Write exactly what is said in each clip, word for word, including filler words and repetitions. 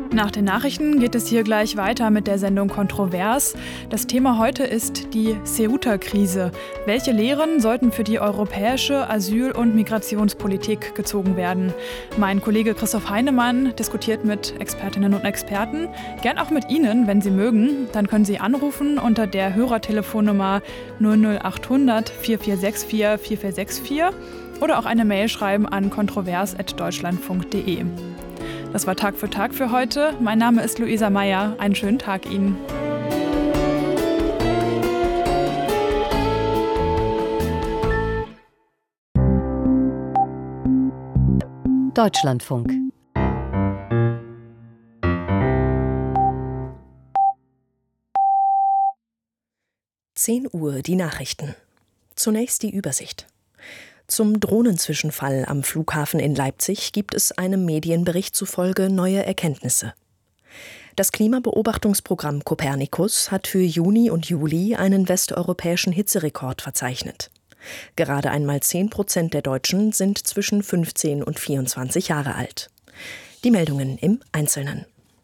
Nach den Nachrichten geht es hier gleich weiter mit der Sendung Kontrovers. Das Thema heute ist die Ceuta-Krise. Welche Lehren sollten für die europäische Asyl- und Migrationspolitik gezogen werden? Mein Kollege Christoph Heinemann diskutiert mit Expertinnen und Experten. Gern auch mit Ihnen, wenn Sie mögen. Dann können Sie anrufen unter der Hörertelefonnummer null null achthundert vier vier sechs vier vier vier sechs vier oder auch eine Mail schreiben an kontrovers at deutschlandfunk punkt de. Das war Tag für Tag für heute. Mein Name ist Luisa Meyer. Einen schönen Tag Ihnen. Deutschlandfunk. zehn Uhr die Nachrichten. Zunächst die Übersicht. Zum Drohnenzwischenfall am Flughafen in Leipzig gibt es einem Medienbericht zufolge neue Erkenntnisse. Das Klimabeobachtungsprogramm Copernicus hat für Juni und Juli einen westeuropäischen Hitzerekord verzeichnet. Gerade einmal zehn Prozent der Deutschen sind zwischen fünfzehn und vierundzwanzig Jahre alt. Die Meldungen im Einzelnen.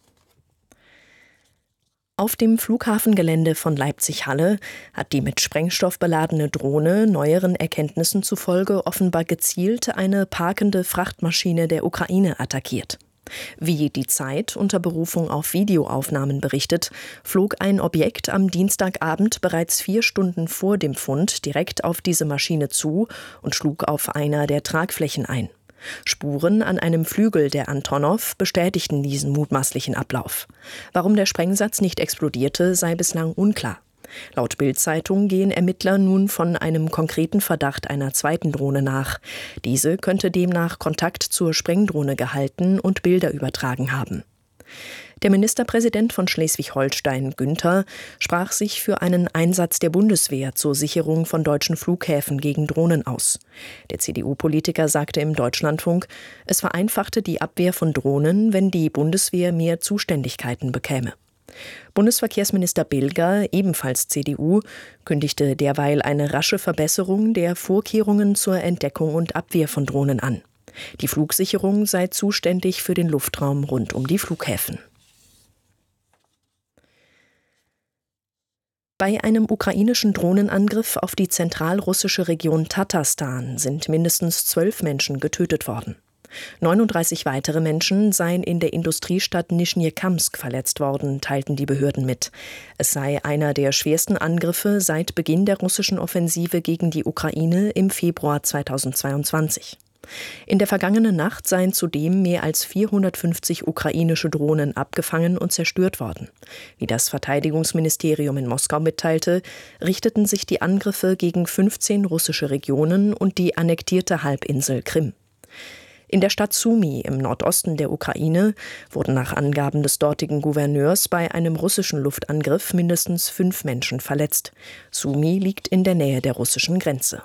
Auf dem Flughafengelände von Leipzig-Halle hat die mit Sprengstoff beladene Drohne neueren Erkenntnissen zufolge offenbar gezielt eine parkende Frachtmaschine der Ukraine attackiert. Wie die Zeit unter Berufung auf Videoaufnahmen berichtet, flog ein Objekt am Dienstagabend bereits vier Stunden vor dem Fund direkt auf diese Maschine zu und schlug auf einer der Tragflächen ein. Spuren an einem Flügel der Antonov bestätigten diesen mutmaßlichen Ablauf. Warum der Sprengsatz nicht explodierte, sei bislang unklar. Laut Bild-Zeitung gehen Ermittler nun von einem konkreten Verdacht einer zweiten Drohne nach. Diese könnte demnach Kontakt zur Sprengdrohne gehalten und Bilder übertragen haben. Der Ministerpräsident von Schleswig-Holstein, Günther, sprach sich für einen Einsatz der Bundeswehr zur Sicherung von deutschen Flughäfen gegen Drohnen aus. Der C D U-Politiker sagte im Deutschlandfunk, es vereinfachte die Abwehr von Drohnen, wenn die Bundeswehr mehr Zuständigkeiten bekäme. Bundesverkehrsminister Bilger, ebenfalls C D U, kündigte derweil eine rasche Verbesserung der Vorkehrungen zur Entdeckung und Abwehr von Drohnen an. Die Flugsicherung sei zuständig für den Luftraum rund um die Flughäfen. Bei einem ukrainischen Drohnenangriff auf die zentralrussische Region Tatarstan sind mindestens zwölf Menschen getötet worden. neununddreißig weitere Menschen seien in der Industriestadt Nischnjekamsk verletzt worden, teilten die Behörden mit. Es sei einer der schwersten Angriffe seit Beginn der russischen Offensive gegen die Ukraine im Februar zweitausendzweiundzwanzig. In der vergangenen Nacht seien zudem mehr als vierhundertfünfzig ukrainische Drohnen abgefangen und zerstört worden. Wie das Verteidigungsministerium in Moskau mitteilte, richteten sich die Angriffe gegen fünfzehn russische Regionen und die annektierte Halbinsel Krim. In der Stadt Sumy im Nordosten der Ukraine wurden nach Angaben des dortigen Gouverneurs bei einem russischen Luftangriff mindestens fünf Menschen verletzt. Sumy liegt in der Nähe der russischen Grenze.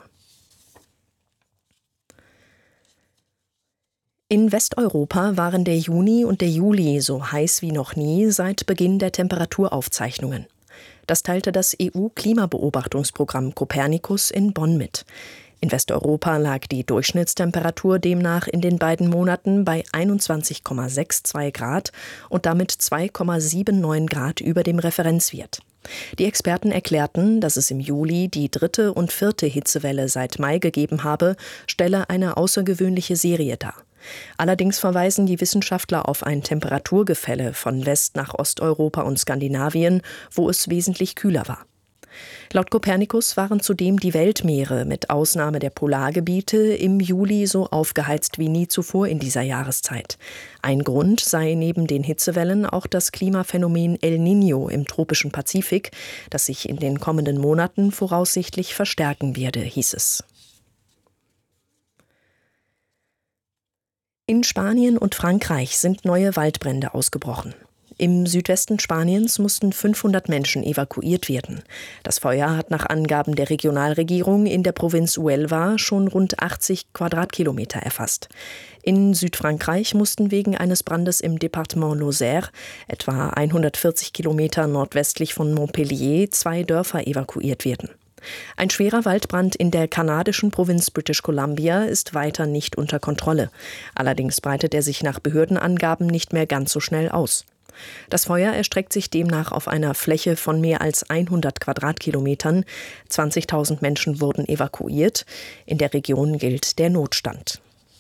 In Westeuropa waren der Juni und der Juli so heiß wie noch nie seit Beginn der Temperaturaufzeichnungen. Das teilte das E U-Klimabeobachtungsprogramm Copernicus in Bonn mit. In Westeuropa lag die Durchschnittstemperatur demnach in den beiden Monaten bei einundzwanzig Komma zweiundsechzig Grad und damit zwei Komma neunundsiebzig Grad über dem Referenzwert. Die Experten erklärten, dass es im Juli die dritte und vierte Hitzewelle seit Mai gegeben habe, stelle eine außergewöhnliche Serie dar. Allerdings verweisen die Wissenschaftler auf ein Temperaturgefälle von West- nach Osteuropa und Skandinavien, wo es wesentlich kühler war. Laut Copernicus waren zudem die Weltmeere mit Ausnahme der Polargebiete im Juli so aufgeheizt wie nie zuvor in dieser Jahreszeit. Ein Grund sei neben den Hitzewellen auch das Klimaphänomen El Niño im tropischen Pazifik, das sich in den kommenden Monaten voraussichtlich verstärken werde, hieß es. In Spanien und Frankreich sind neue Waldbrände ausgebrochen. Im Südwesten Spaniens mussten fünfhundert Menschen evakuiert werden. Das Feuer hat nach Angaben der Regionalregierung in der Provinz Huelva schon rund achtzig Quadratkilometer erfasst. In Südfrankreich mussten wegen eines Brandes im Departement Lozère, etwa hundertvierzig Kilometer nordwestlich von Montpellier, zwei Dörfer evakuiert werden. Ein schwerer Waldbrand in der kanadischen Provinz British Columbia ist weiter nicht unter Kontrolle. Allerdings breitet er sich nach Behördenangaben nicht mehr ganz so schnell aus. Das Feuer erstreckt sich demnach auf einer Fläche von mehr als hundert Quadratkilometern. zwanzigtausend Menschen wurden evakuiert. In der Region gilt der Notstand.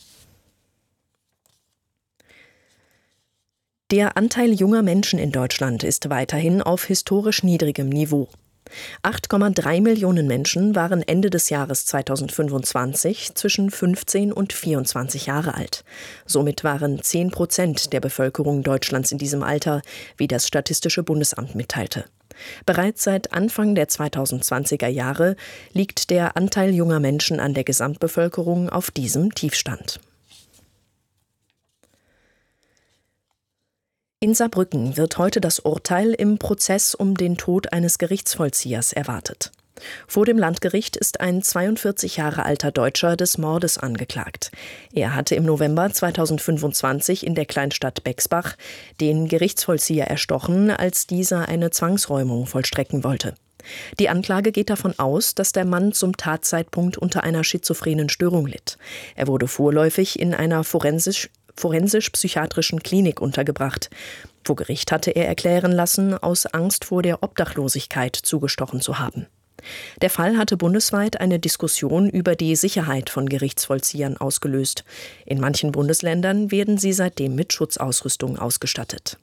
Der Anteil junger Menschen in Deutschland ist weiterhin auf historisch niedrigem Niveau. acht Komma drei Millionen Menschen waren Ende des Jahres zweitausendfünfundzwanzig zwischen fünfzehn und vierundzwanzig Jahre alt. Somit waren zehn Prozent der Bevölkerung Deutschlands in diesem Alter, wie das Statistische Bundesamt mitteilte. Bereits seit Anfang der zweitausendzwanziger Jahre liegt der Anteil junger Menschen an der Gesamtbevölkerung auf diesem Tiefstand. In Saarbrücken wird heute das Urteil im Prozess um den Tod eines Gerichtsvollziehers erwartet. Vor dem Landgericht ist ein zweiundvierzig Jahre alter Deutscher des Mordes angeklagt. Er hatte im November zweitausendfünfundzwanzig in der Kleinstadt Bexbach den Gerichtsvollzieher erstochen, als dieser eine Zwangsräumung vollstrecken wollte. Die Anklage geht davon aus, dass der Mann zum Tatzeitpunkt unter einer schizophrenen Störung litt. Er wurde vorläufig in einer forensisch forensisch-psychiatrischen Klinik untergebracht. Vor Gericht hatte er erklären lassen, aus Angst vor der Obdachlosigkeit zugestochen zu haben. Der Fall hatte bundesweit eine Diskussion über die Sicherheit von Gerichtsvollziehern ausgelöst. In manchen Bundesländern werden sie seitdem mit Schutzausrüstung ausgestattet.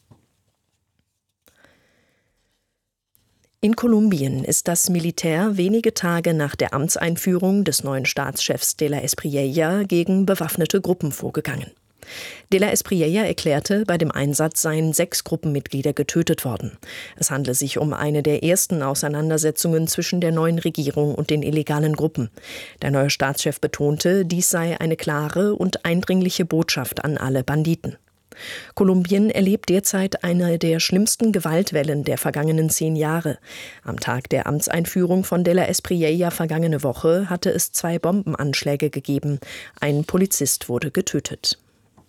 In Kolumbien ist das Militär wenige Tage nach der Amtseinführung des neuen Staatschefs de la Espriella gegen bewaffnete Gruppen vorgegangen. De la Espriella erklärte, bei dem Einsatz seien sechs Gruppenmitglieder getötet worden. Es handle sich um eine der ersten Auseinandersetzungen zwischen der neuen Regierung und den illegalen Gruppen. Der neue Staatschef betonte, dies sei eine klare und eindringliche Botschaft an alle Banditen. Kolumbien erlebt derzeit eine der schlimmsten Gewaltwellen der vergangenen zehn Jahre. Am Tag der Amtseinführung von de la Espriella vergangene Woche hatte es zwei Bombenanschläge gegeben. Ein Polizist wurde getötet.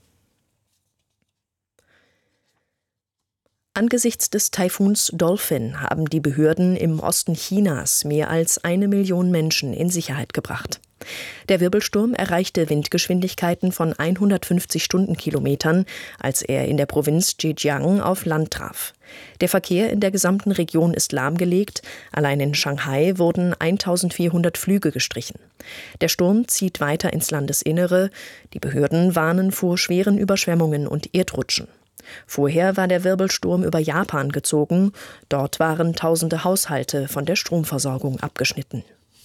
Angesichts des Taifuns Dolphin haben die Behörden im Osten Chinas mehr als eine Million Menschen in Sicherheit gebracht. Der Wirbelsturm erreichte Windgeschwindigkeiten von hundertfünfzig Stundenkilometern, als er in der Provinz Zhejiang auf Land traf. Der Verkehr in der gesamten Region ist lahmgelegt. Allein in Shanghai wurden eintausendvierhundert Flüge gestrichen. Der Sturm zieht weiter ins Landesinnere. Die Behörden warnen vor schweren Überschwemmungen und Erdrutschen. Vorher war der Wirbelsturm über Japan gezogen. Dort waren tausende Haushalte von der Stromversorgung abgeschnitten.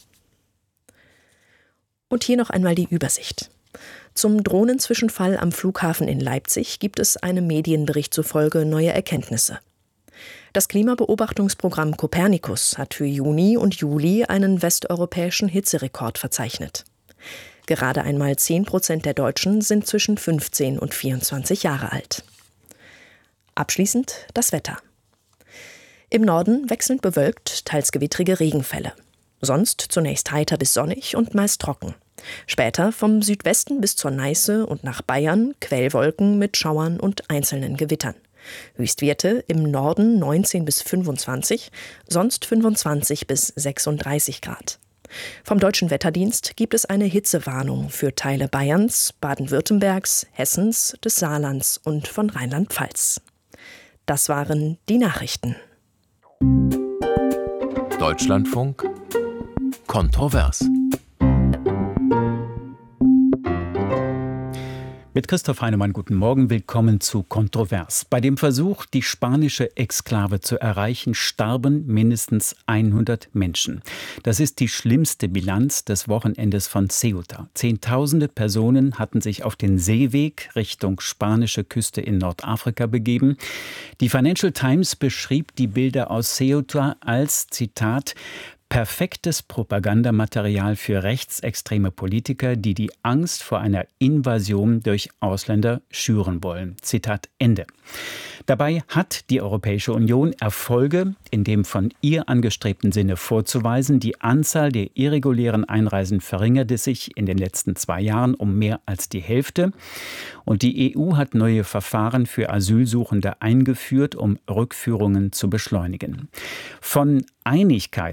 Und hier noch einmal die Übersicht. Zum Drohnenzwischenfall am Flughafen in Leipzig gibt es einem Medienbericht zufolge neue Erkenntnisse. Das Klimabeobachtungsprogramm Copernicus hat für Juni und Juli einen westeuropäischen Hitzerekord verzeichnet. Gerade einmal zehn Prozent der Deutschen sind zwischen fünfzehn und vierundzwanzig Jahre alt. Abschließend das Wetter. Im Norden wechselnd bewölkt, teils gewittrige Regenfälle. Sonst zunächst heiter bis sonnig und meist trocken. Später vom Südwesten bis zur Neiße und nach Bayern Quellwolken mit Schauern und einzelnen Gewittern. Höchstwerte im Norden neunzehn bis fünfundzwanzig, sonst fünfundzwanzig bis sechsunddreißig Grad. Vom Deutschen Wetterdienst gibt es eine Hitzewarnung für Teile Bayerns, Baden-Württembergs, Hessens, des Saarlands und von Rheinland-Pfalz. Das waren die Nachrichten. Deutschlandfunk kontrovers. Mit Christoph Heinemann, guten Morgen, willkommen zu Kontrovers. Bei dem Versuch, die spanische Exklave zu erreichen, starben mindestens hundert Menschen. Das ist die schlimmste Bilanz des Wochenendes von Ceuta. Zehntausende Personen hatten sich auf den Seeweg Richtung spanische Küste in Nordafrika begeben. Die Financial Times beschrieb die Bilder aus Ceuta als, Zitat, perfektes Propagandamaterial für rechtsextreme Politiker, die die Angst vor einer Invasion durch Ausländer schüren wollen. Zitat Ende. Dabei hat die Europäische Union Erfolge in dem von ihr angestrebten Sinne vorzuweisen. Die Anzahl der irregulären Einreisen verringerte sich in den letzten zwei Jahren um mehr als die Hälfte. Und die E U hat neue Verfahren für Asylsuchende eingeführt, um Rückführungen zu beschleunigen. Von Einigkeit war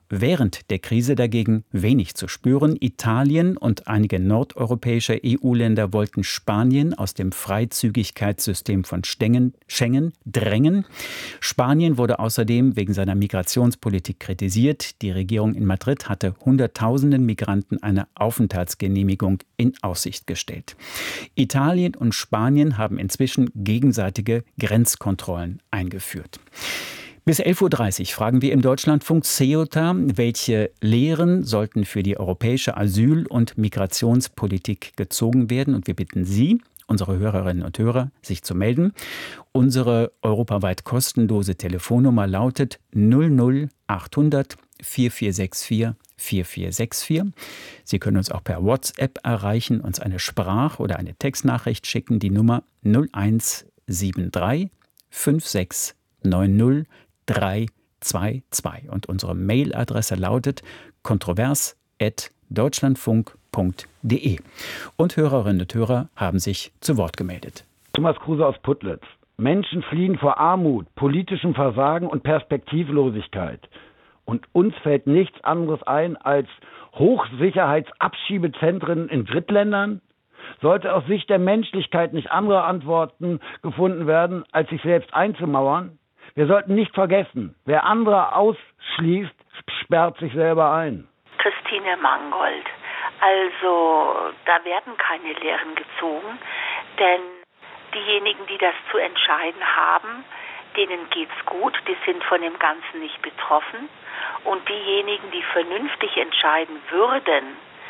während der Krise dagegen wenig zu spüren. Italien und einige nordeuropäische E U-Länder wollten Spanien aus dem Freizügigkeitssystem von Schengen drängen. Spanien wurde außerdem wegen seiner Migrationspolitik kritisiert. Die Regierung in Madrid hatte Hunderttausenden Migranten eine Aufenthaltsgenehmigung in Aussicht gestellt. Italien und Spanien haben inzwischen gegenseitige Grenzkontrollen eingeführt. Bis elf Uhr dreißig fragen wir im Deutschlandfunk Ceuta, welche Lehren sollten für die europäische Asyl- und Migrationspolitik gezogen werden. Und wir bitten Sie, unsere Hörerinnen und Hörer, sich zu melden. Unsere europaweit kostenlose Telefonnummer lautet null null achthundert vier vier sechs vier vier vier sechs vier. Sie können uns auch per WhatsApp erreichen, uns eine Sprach- oder eine Textnachricht schicken. Die Nummer null eins sieben drei fünf sechs neun null drei zwei zwei. Und unsere Mailadresse lautet kontrovers at deutschlandfunk punkt de. Und Hörerinnen und Hörer haben sich zu Wort gemeldet. Thomas Kruse aus Putlitz. Menschen fliehen vor Armut, politischem Versagen und Perspektivlosigkeit. Und uns fällt nichts anderes ein als Hochsicherheitsabschiebezentren in Drittländern? Sollte aus Sicht der Menschlichkeit nicht andere Antworten gefunden werden, als sich selbst einzumauern? Wir sollten nicht vergessen, wer andere ausschließt, sperrt sich selber ein. Christine Mangold. Also, da werden keine Lehren gezogen, denn diejenigen, die das zu entscheiden haben, denen geht's gut, die sind von dem Ganzen nicht betroffen. Und diejenigen, die vernünftig entscheiden würden,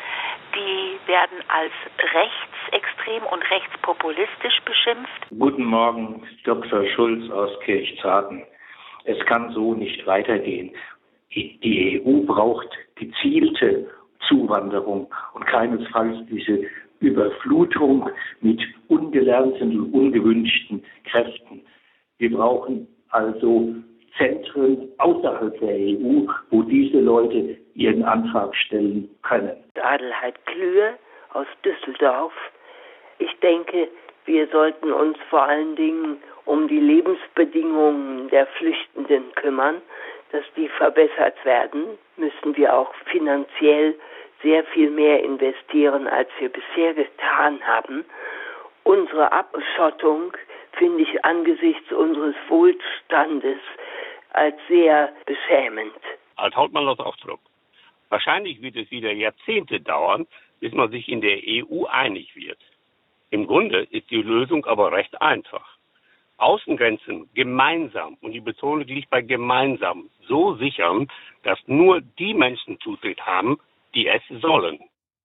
die werden als rechtsextrem und rechtspopulistisch beschimpft. Guten Morgen, Doktor Schulz aus Kirchzarten. Es kann so nicht weitergehen. Die E U braucht gezielte Zuwanderung und keinesfalls diese Überflutung mit ungelernten und ungewünschten Kräften. Wir brauchen also Zentren außerhalb der E U, wo diese Leute ihren Antrag stellen können. Adelheid Klühe aus Düsseldorf. Ich denke, wir sollten uns vor allen Dingen um die Lebensbedingungen der Flüchtenden kümmern. Dass die verbessert werden, müssen wir auch finanziell sehr viel mehr investieren, als wir bisher getan haben. Unsere Abschottung finde ich angesichts unseres Wohlstandes als sehr beschämend. Als Hauptmann aus Ausdruck. Wahrscheinlich wird es wieder Jahrzehnte dauern, bis man sich in der E U einig wird. Im Grunde ist die Lösung aber recht einfach. Außengrenzen gemeinsam, und die Betonung liegt bei gemeinsam, so sichern, dass nur die Menschen Zutritt haben, die es sollen.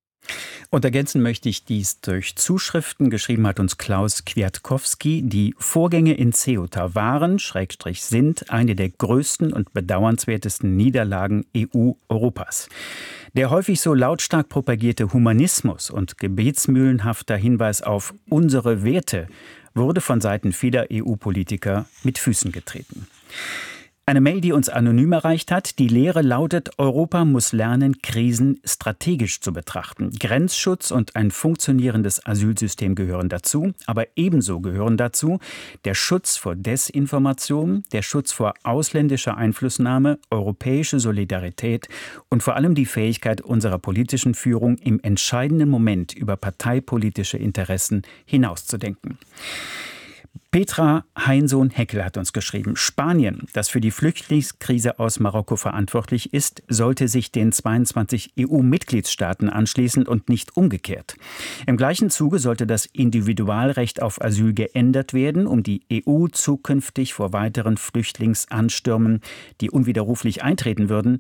Und ergänzen möchte ich dies durch Zuschriften. Geschrieben hat uns Klaus Kwiatkowski. Die Vorgänge in Ceuta waren, Schrägstrich sind, eine der größten und bedauernswertesten Niederlagen E U-Europas. Der häufig so lautstark propagierte Humanismus und gebetsmühlenhafter Hinweis auf unsere Werte wurde von Seiten vieler E U-Politiker mit Füßen getreten. Eine Mail, die uns anonym erreicht hat. Die Lehre lautet, Europa muss lernen, Krisen strategisch zu betrachten. Grenzschutz und ein funktionierendes Asylsystem gehören dazu. Aber ebenso gehören dazu der Schutz vor Desinformation, der Schutz vor ausländischer Einflussnahme, europäische Solidarität und vor allem die Fähigkeit unserer politischen Führung, im entscheidenden Moment über parteipolitische Interessen hinauszudenken. Petra Heinsohn-Heckel hat uns geschrieben, Spanien, das für die Flüchtlingskrise aus Marokko verantwortlich ist, sollte sich den zweiundzwanzig E U-Mitgliedstaaten anschließen und nicht umgekehrt. Im gleichen Zuge sollte das Individualrecht auf Asyl geändert werden, um die E U zukünftig vor weiteren Flüchtlingsanstürmen, die unwiderruflich eintreten würden,